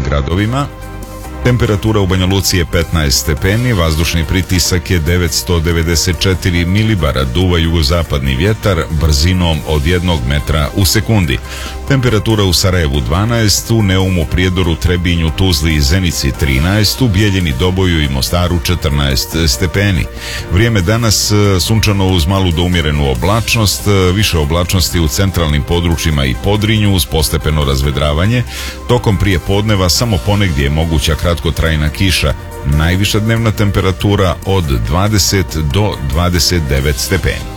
gradovima. Temperatura u Banja Luci je 15 stepeni, vazdušni pritisak je 994 milibara, duva jugozapadni vjetar brzinom od 1 metra u sekundi. Temperatura u Sarajevu 12, u Neumu, Prijedoru, Trebinju, Tuzli i Zenici 13, u Bijeljini, Doboju i Mostaru 14 stepeni. Vrijeme danas sunčano uz malu do umjerenu oblačnost, više oblačnosti u centralnim područjima i Podrinju uz postepeno razvedravanje. Tokom prije podneva samo ponegdje je moguća kratkotrajna kiša, najviša dnevna temperatura od 20 do 29 stepeni.